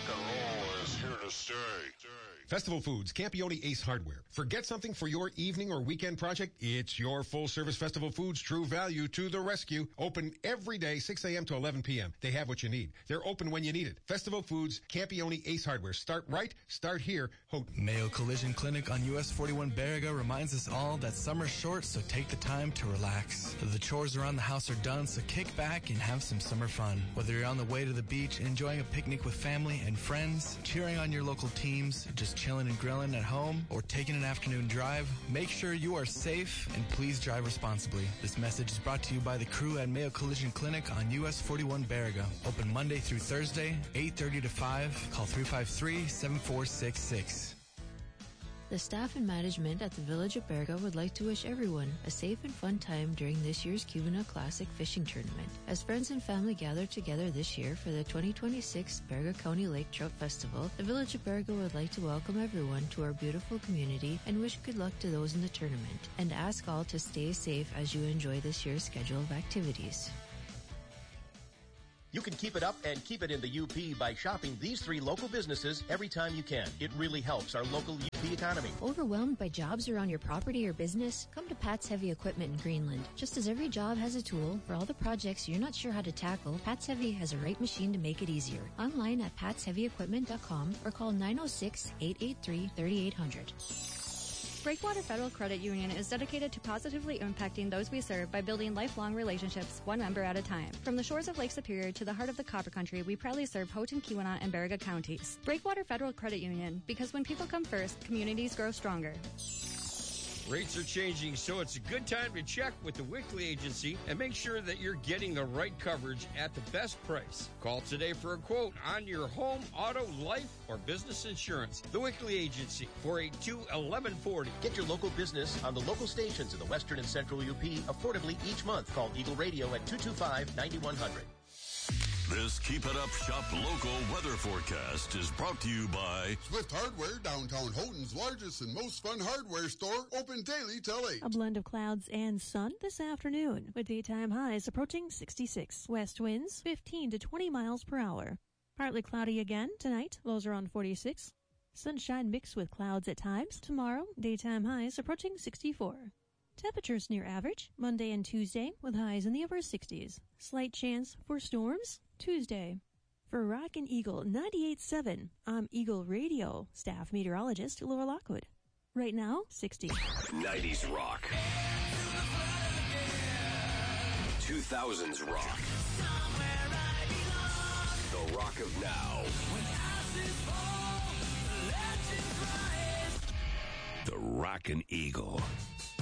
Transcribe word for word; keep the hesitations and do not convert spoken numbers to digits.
Rock and roll is here to stay. Festival Foods, Campione Ace Hardware. Forget something for your evening or weekend project? It's your full-service Festival Foods True Value to the rescue. Open every day, six a.m. to eleven p.m. They have what you need. They're open when you need it. Festival Foods, Campione Ace Hardware. Start right, start here. Houghton. Mayo Collision Clinic on U S forty-one Baraga reminds us all that summer's short, so take the time to relax. The chores around the house are done, so kick back and have some summer fun. Whether you're on the way to the beach, enjoying a picnic with family and friends, cheering on your local teams, just chilling and grilling at home, or taking an afternoon drive, make sure you are safe and please drive responsibly. This message is brought to you by the crew at Mayo Collision Clinic on U S forty-one Baraga. Open Monday through Thursday, eight thirty to five. Call three five three, seven four six six. The staff and management at the Village of Baraga would like to wish everyone a safe and fun time during this year's Cubana Classic Fishing Tournament. As friends and family gather together this year for the twenty twenty-six Baraga County Lake Trout Festival, the Village of Baraga would like to welcome everyone to our beautiful community and wish good luck to those in the tournament, and ask all to stay safe as you enjoy this year's schedule of activities. You can keep it up and keep it in the U P by shopping these three local businesses every time you can. It really helps our local U P economy. Overwhelmed by jobs around your property or business? Come to Pat's Heavy Equipment in Greenland. Just as every job has a tool, for all the projects you're not sure how to tackle, Pat's Heavy has a right machine to make it easier. Online at pats heavy equipment dot com or call nine oh six, eight eight three, three eight hundred. Breakwater Federal Credit Union is dedicated to positively impacting those we serve by building lifelong relationships, one member at a time. From the shores of Lake Superior to the heart of the Copper Country, we proudly serve Houghton, Keweenaw, and Baraga counties. Breakwater Federal Credit Union, because when people come first, communities grow stronger. Rates are changing, so it's a good time to check with the Wickley Agency and make sure that you're getting the right coverage at the best price. Call today for a quote on your home, auto, life, or business insurance. The Wickley Agency, four eight two, one one four zero. Get your local business on the local stations in the western and central U P affordably each month. Call Eagle Radio at two two five, nine one zero zero. This Keep It Up Shop local weather forecast is brought to you by Swift Hardware, downtown Houghton's largest and most fun hardware store, open daily till eight. A blend of clouds and sun this afternoon, with daytime highs approaching sixty-six. West winds fifteen to twenty miles per hour. Partly cloudy again tonight, lows around forty-six. Sunshine mixed with clouds at times. Tomorrow, daytime highs approaching sixty-four. Temperatures near average Monday and Tuesday with highs in the upper sixties. Slight chance for storms Tuesday. For Rock and Eagle ninety-eight point seven, I'm Eagle Radio staff meteorologist Laura Lockwood. Right now, sixty. nineties rock. two thousands rock. The rock of now. The Rock and Eagle.